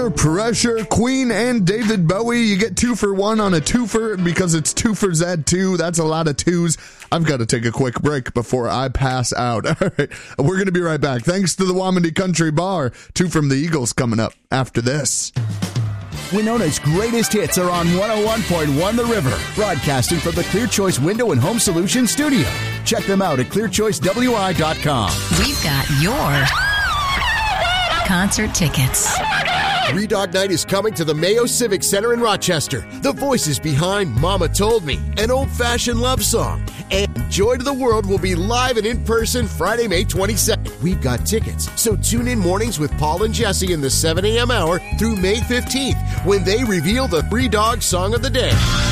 Air Pressure, Queen, and David Bowie. You get 2 for 1 on a twofer because it's 2 for Z2. That's a lot of twos. I've got to take a quick break before I pass out. All right, we're going to be right back. Thanks to the Wamedy Country Bar. 2 from the Eagles coming up after this. Winona's greatest hits are on 101.1 The River, broadcasting from the Clear Choice Window and Home Solutions studio. Check them out at clearchoicewi.com. We've got your concert tickets. Three Dog Night is coming to the Mayo Civic Center in Rochester. The voices behind Mama Told Me, an old-fashioned love song, and Joy to the World will be live and in person Friday, May 22nd. We've got tickets, so tune in mornings with Paul and Jesse in the 7 a.m. hour through May 15th when they reveal the Three Dog Song of the Day.